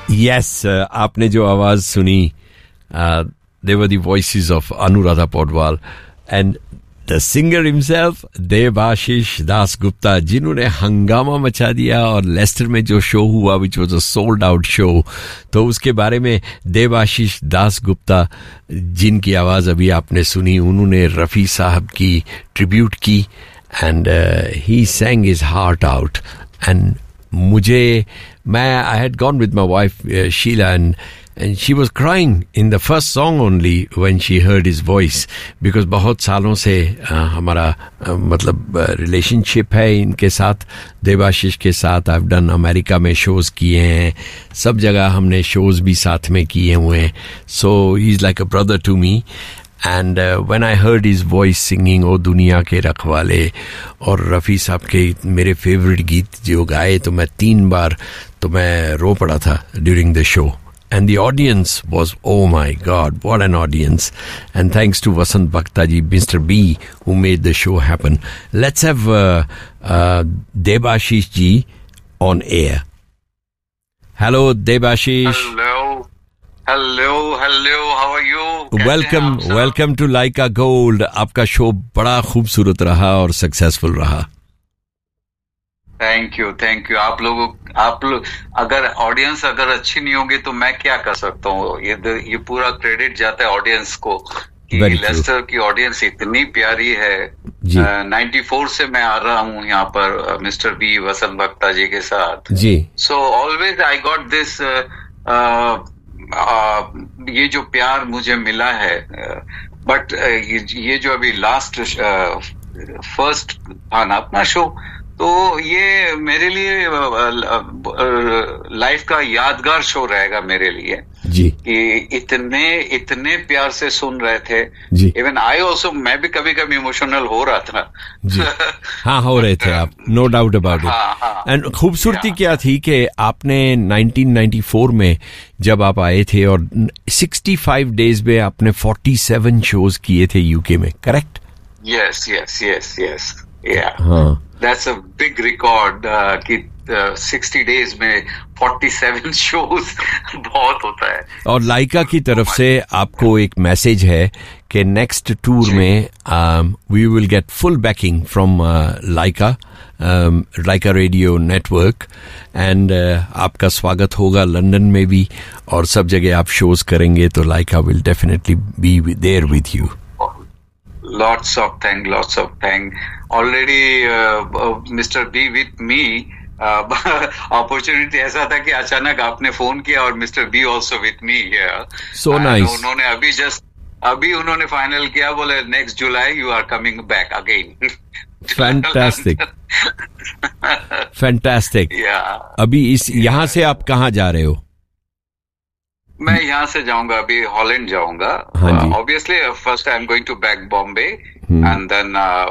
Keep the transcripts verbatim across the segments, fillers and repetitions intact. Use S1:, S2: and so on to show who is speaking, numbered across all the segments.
S1: Yes, uh, आपने जो आवाज सुनी, uh, they were the voices of Anuradha Podwal and the singer himself, Debashish Das Gupta, जिन्होंने हंगामा मचा दिया और लेस्टर में जो शो हुआ, which was a sold out show, तो उसके बारे में देबाशीष दास गुप्ता जिनकी आवाज अभी आपने सुनी, उन्होंने रफी साहब की ट्रिब्यूट की and uh, he sang his heart out. And मुझे मैं I had gone with my wife uh, Sheila and and she was crying in the first song only when she heard his voice because बहुत सालों से uh, हमारा uh, मतलब relationship uh, है इनके साथ, देबाशीष के साथ. I've done अमेरिका में शोज किए हैं, सब जगह हमने शोज भी साथ में किए हुए हैं. So he's like a brother to me. And uh, when I heard his voice singing ओ दुनिया के रखवाले और रफ़ी साहब के मेरे फेवरेट गीत जो गाए, तो मैं तीन बार तो मैं रो पड़ा था during the show. And the audience was, oh my God, what an audience. And thanks to Vasant Bhaktaji, Mister B, who made the show happen. Let's have uh, uh, Debashish ji on air. Hello, Debashish.
S2: Hello. Hello, hello, how are you?
S1: Welcome, welcome to Laika Gold. आपका show बड़ा खूबसूरत रहा और successful रहा.
S2: Thank you, thank you. आप लोगों आप लोग अगर ऑडियंस अगर अच्छी नहीं होगी तो मैं क्या कर सकता हूँ. ये ये पूरा क्रेडिट जाता है ऑडियंस को कि लेस्टर की ऑडियंस इतनी प्यारी है. नाइन्टी फोर से मैं आ रहा हूँ यहाँ पर मिस्टर बी वसंत भक्ता जी के साथ
S1: जी.
S2: So always I got this Uh, ये जो प्यार मुझे मिला है, बट uh, ये, ये जो अभी लास्ट फर्स्ट था ना अपना शो, तो ये मेरे लिए लाइफ uh, का यादगार शो रहेगा मेरे लिए
S1: जी.
S2: कि इतने इतने प्यार से सुन रहे थे. इवन आई ऑल्सो, मैं भी कभी कभी इमोशनल हो रहा था
S1: जी. हाँ, हो रहे थे आप, no doubt about it. And खूबसूरती क्या थी कि आपने नाइनटीन नाइंटी फोर में जब आप आए थे और सिक्सटी फाइव डेज में आपने फोर्टी सेवन शोज किए थे यूके में, correct?
S2: Yes yes yes yes या हाँ, दैट्स अ बिग रिकॉर्ड कि सिक्सटी डेज में फोर्टी सेवन शोज बहुत होता है.
S1: और लाइका की तरफ से आपको एक मैसेज है कि नेक्स्ट टूर में we will get full banking from Lyca Lyca radio network and आपका स्वागत होगा लंदन में भी और सब जगह आप शोज करेंगे, तो लाइका will definitely be there with you.
S2: Lots of thank, lots of thank. Already, uh, uh, Mister B with me. Opportunity uh, ऐसा था कि अचानक आपने फोन किया और mister B also with me here.
S1: So nice.
S2: उन्होंने अभी जस्ट अभी उन्होंने फाइनल किया, बोले next July you are coming back again.
S1: Fantastic, fantastic. अभी इस यहाँ से आप कहाँ जा रहे हो?
S2: मैं यहाँ से जाऊंगा, अभी हॉलैंड जाऊंगा. Obviously first I am going to back Bombay and then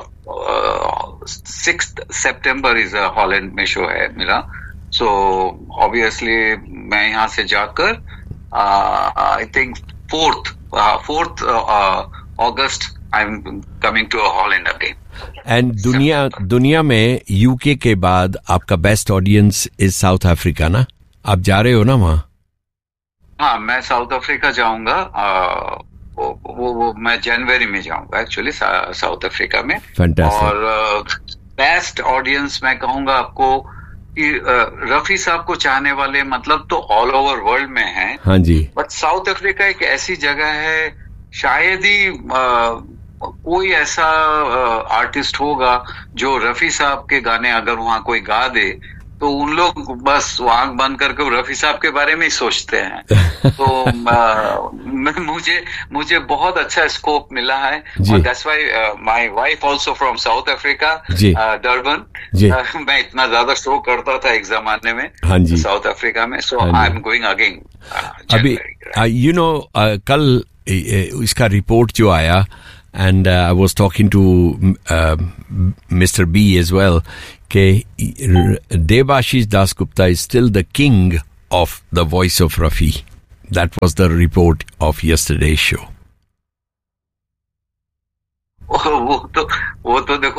S2: sixth September is Holland में शो है मेरा. सो ऑब्वियसली मैं यहाँ से जाकर I think fourth fourth August I am coming to Holland again.
S1: And दुनिया दुनिया में यूके के बाद आपका best audience is south Africa ना? आप जा रहे हो ना वहाँ?
S2: हाँ, मैं साउथ अफ्रीका जाऊंगा. वो, वो वो मैं जनवरी में जाऊंगा एक्चुअली साउथ अफ्रीका में.
S1: Fantastic.
S2: और बेस्ट uh, ऑडियंस मैं कहूंगा आपको कि uh, रफी साहब को चाहने वाले मतलब तो ऑल ओवर वर्ल्ड में हैं.
S1: हाँ जी.
S2: बट साउथ अफ्रीका एक ऐसी जगह है, शायद ही uh, कोई ऐसा आर्टिस्ट uh, होगा जो रफी साहब के गाने अगर वहाँ कोई गा दे तो उन लोग बस आंख बंद करके रफी साहब के बारे में ही सोचते हैं. तो आ, मुझे मुझे बहुत अच्छा स्कोप मिला है. That's why my wife also from south Africa, Durban. मैं इतना ज्यादा शो करता था एक जमाने में साउथ अफ्रीका में. सो आई एम गोइंग अगेन.
S1: अभी यू नो कल इसका रिपोर्ट जो आया, and uh, I was talking to uh, Mister B as well, that Debashish Das Gupta is still the king of the voice of Rafi. That was the report of yesterday's show.
S2: वो तो वो तो देखो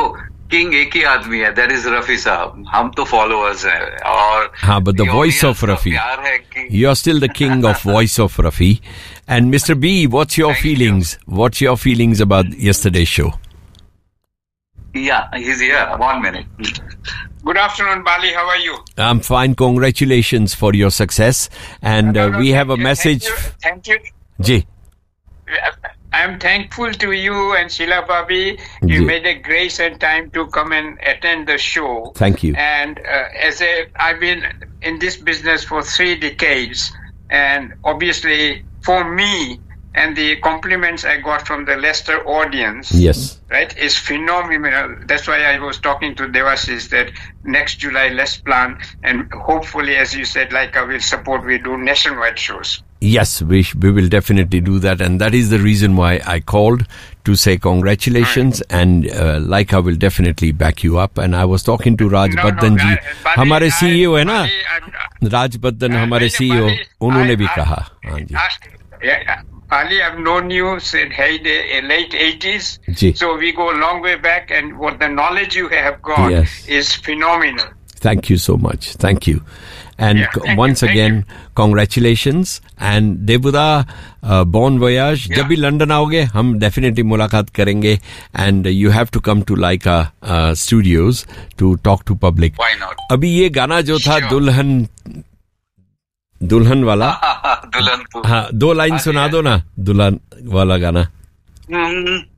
S2: king एक ही आदमी है, that is Rafi साहब. हम तो फॉलोअर्स हैं. और
S1: हाँ, but the voice of Rafi, you are still the king of voice of Rafi. And Mister B, what's your feelings? What's your feelings about yesterday's show?
S2: Yeah, he's here. One minute.
S3: Good afternoon, Bali. How are you?
S1: I'm fine. Congratulations for your success. And
S3: No,
S1: uh,
S3: no,
S1: we
S3: thank
S1: have a
S3: you,
S1: message.
S3: Thank you. Thank
S1: Ji.
S3: you. I'm thankful to you and Sheila Bhabi. You
S1: Ji.
S3: made a grace and time to come and attend the show.
S1: Thank you.
S3: And uh, as a, I've been in this business for three decades, and obviously for me, and the compliments I got from the Leicester audience,
S1: Yes.
S3: right, is phenomenal. That's why I was talking to Devashish that next July let's plan, and hopefully, as you said, like I will support, we do nationwide shows.
S1: Yes, we, sh- we will definitely do that. And that is the reason why I called to say congratulations. And uh, like I will definitely back you up. And I was talking to Raj
S3: No, no,
S1: Baddan ji.
S3: I- Bali,
S1: हमारे
S3: I-
S1: CEO है ना,
S3: Bali, I-
S1: Raj बद्दन
S3: I-
S1: हमारे
S3: Bali,
S1: CEO,
S3: Bali,
S1: उन्होंने
S3: I-
S1: भी
S3: I-
S1: कहा. हाँ जी.
S3: I- Yeah, Ali, I've known you since heyday, late eighties.
S1: Ji.
S3: So we go a long way back, and what the knowledge you have got
S1: Yes.
S3: is phenomenal.
S1: Thank you so much. Thank you. And
S3: Yeah,
S1: co-
S3: thank
S1: once
S3: you, thank
S1: again, congratulations. And Debuda, uh, Bon Voyage.
S3: Yeah.
S1: जब भी London आओगे, हम definitely मुलाकात करेंगे. And uh, you have to come to Laika uh, Studios to talk to public.
S2: Why not?
S1: अभी ये गाना जो था
S3: Sure.
S1: दुल्हन दुल्हन वाला,
S2: दुल्हन तो
S1: हाँ, दो लाइन सुना दो ना, दुल्हन वाला गाना.
S2: हम्म,